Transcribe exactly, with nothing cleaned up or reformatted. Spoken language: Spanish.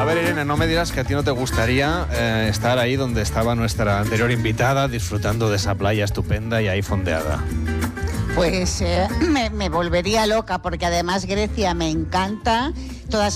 A ver, Irene, no me dirás que a ti no te gustaría eh, estar ahí donde estaba nuestra anterior invitada, disfrutando de esa playa estupenda y ahí fondeada. Pues eh, me, me volvería loca, porque además Grecia me encanta. Todas